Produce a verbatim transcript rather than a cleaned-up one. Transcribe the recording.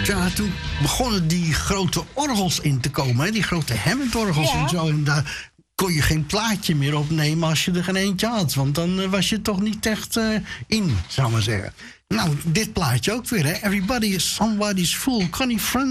Ja, toen begonnen die grote orgels in te komen. Hè? Die grote Hammond-orgels Ja. en zo. En daar kon je geen plaatje meer opnemen als je er geen eentje had. Want dan uh, was je toch niet echt uh, in, zou ik maar zeggen. Nou, dit plaatje ook weer, hè. Everybody is somebody's fool. Connie Frank